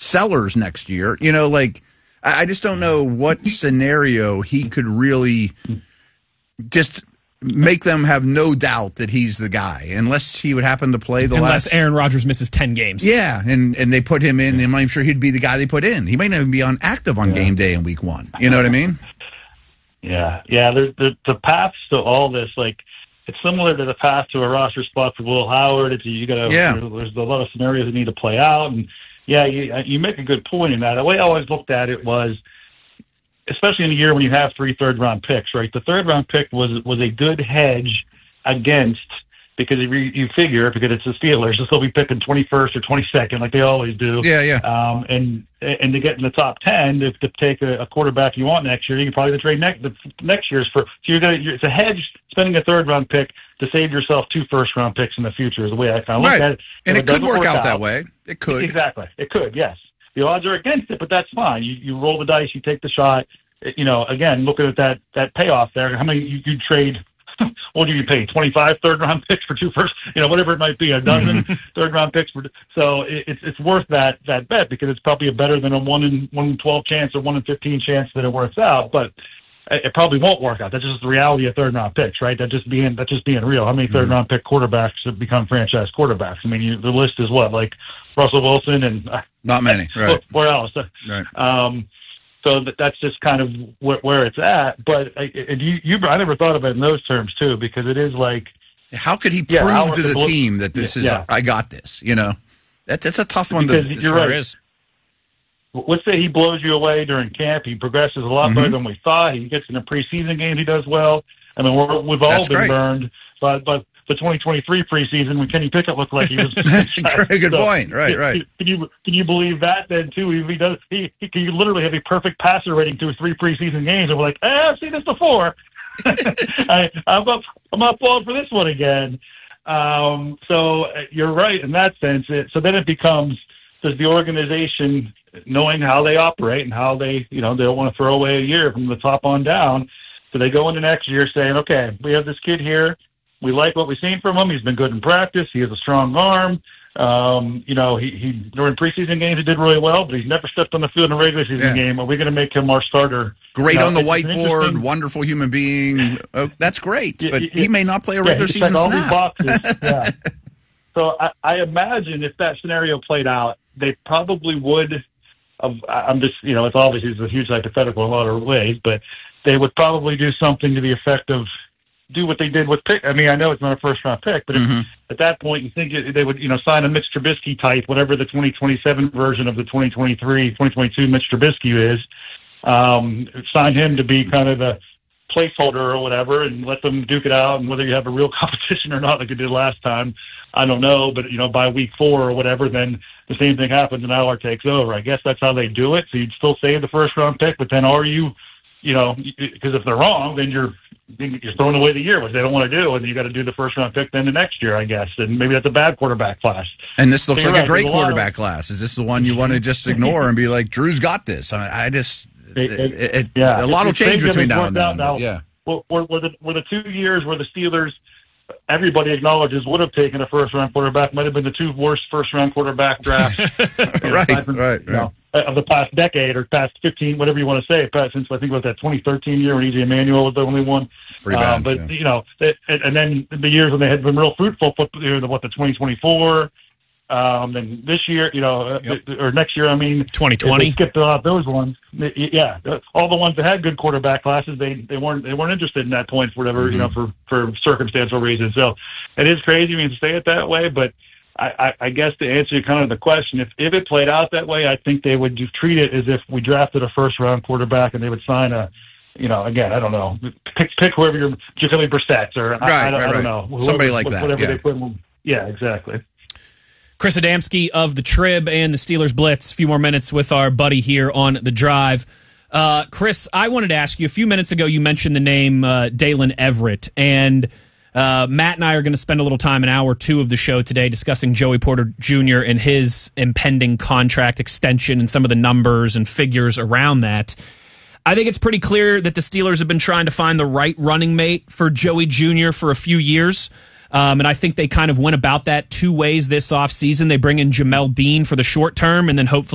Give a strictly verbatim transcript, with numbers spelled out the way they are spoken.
sellers next year. You know, like I, I just don't know what scenario he could really just make them have no doubt that he's the guy, unless he would happen to play the unless last. Unless Aaron Rodgers misses ten games. Yeah, and, and they put him in, and I'm sure he'd be the guy they put in. He might not even be on active on yeah. game day in week one. You know what I mean? Yeah, yeah. The, the the paths to all this, like, it's similar to the path to a roster spot for Will Howard. It's you got to. Yeah. There's a lot of scenarios that need to play out, and yeah, you you make a good point in that. The way I always looked at it was, especially in a year when you have three third round picks, right? The third round pick was was a good hedge against, because you, you figure because it's the Steelers, they'll be picking twenty-first or twenty-second like they always do. Yeah, yeah. Um, and and to get in the top ten, if to take a, a quarterback you want next year, you can probably trade next the next year's for. So you're gonna you're, it's a hedge spending a third round pick to save yourself two first round picks in the future is the way I kind of look right. at it. And if it, it could work, work out, out that way. It could exactly. It could. Yes. The odds are against it, but that's fine. You you roll the dice, you take the shot. You know, again, looking at that that payoff there, how many you, you trade? What do you pay? twenty-five third round picks for two first, you know, whatever it might be, a dozen third round picks for. So it, it's it's worth that that bet because it's probably a better than a one in one in twelve chance or one in fifteen chance that it works out. But it probably won't work out. That's just the reality of third round picks, right? That just being that just being real. How many third mm-hmm. round pick quarterbacks have become franchise quarterbacks? I mean, you, the list is what, like Russell Wilson and not many, right? Where else? Right. Um, So that, that's just kind of where, where it's at. But uh, you, you, I never thought of it in those terms, too, because it is like... How could he prove yeah, to the blo- team that this yeah. is, I got this, you know? That's, that's a tough one because to... You're sure right. is. Let's say he blows you away during camp. He progresses a lot mm-hmm. better than we thought. He gets in a preseason game. He does well. I mean, we're, we've all that's been great. burned. But, but the twenty twenty-three preseason, when Kenny Pickett looked like he was... Good so, point. Right, right. Can you can you believe that then, too? If he does, he, he can literally have a perfect passer rating through three preseason games, and we're like, eh, I've seen this before. I, I'm up, I'm up falling for this one again. Um, so you're right in that sense. It, so then it becomes, does the organization, knowing how they operate and how they, you know, they don't want to throw away a year from the top on down, do they go into next year saying, okay, we have this kid here. We like what we've seen from him. He's been good in practice. He has a strong arm. Um, you know, he, he during preseason games he did really well, but he's never stepped on the field in a regular season yeah. game. Are we going to make him our starter? Great you know, on the whiteboard, wonderful human being. Oh, that's great, but yeah, he may not play a regular yeah, season all snap. These boxes. yeah. So I, I imagine if that scenario played out, they probably would. Have, I'm just, you know, it's obviously it's a huge hypothetical in a lot of ways, but they would probably do something to the effect of. Do what they did with pick. I mean, I know it's not a first round pick, but mm-hmm. if, at that point, you think they would, you know, sign a Mitch Trubisky type, whatever the twenty twenty-seven version of the twenty twenty-three, twenty twenty-two Mitch Trubisky is, um, sign him to be kind of the placeholder or whatever, and let them duke it out. And whether you have a real competition or not, like you did last time, I don't know. But you know, by week four or whatever, then the same thing happens and Allard takes over. I guess that's how they do it. So you'd still save the first round pick, but then are you, you know, because if they're wrong, then you're. You're throwing away the year, which they don't want to do, and you got to do the first round pick then the next year, I guess. And maybe that's a bad quarterback class. And this looks so like right, a great quarterback of, class. Is this the one you want to just ignore and be like, Drew's got this? I, mean, I just, it, it, it, yeah, a lot will change between now and then. Now, yeah, were, were, the, were the two years where the Steelers, everybody acknowledges, would have taken a first round quarterback, might have been the two worst first round quarterback drafts, right, right, right. You know, of the past decade or past fifteen, whatever you want to say, since I think it was that twenty thirteen year when E J Manuel was the only one. Pretty bad, um, but yeah. you know, it, and then the years when they had been real fruitful, what the twenty twenty-four, um, and this year, you know, yep. or next year, I mean, twenty twenty. Skipped out those ones. Yeah, all the ones that had good quarterback classes, they they weren't they weren't interested in that point for whatever mm-hmm. you know for for circumstantial reasons. So it is crazy when you say it that way, but. I, I guess to answer kind of the question, if, if it played out that way, I think they would just treat it as if we drafted a first round quarterback and they would sign a, you know, again, I don't know, pick pick whoever your Jacoby Brissett or right, I, I, don't, right, I don't right. know. Whoever, Somebody like that. Whatever yeah. they put in, yeah, exactly. Chris Adamski of the Trib and the Steelers Blitz. A few more minutes with our buddy here on The Drive. Uh, Chris, I wanted to ask you, a few minutes ago you mentioned the name uh, Dalen Everett, and Uh, Matt and I are going to spend a little time, an hour two of the show today, discussing Joey Porter Junior and his impending contract extension and some of the numbers and figures around that. I think it's pretty clear that the Steelers have been trying to find the right running mate for Joey Junior for a few years. Um, and I think they kind of went about that two ways this offseason. They bring in Jamel Dean for the short term and then hopefully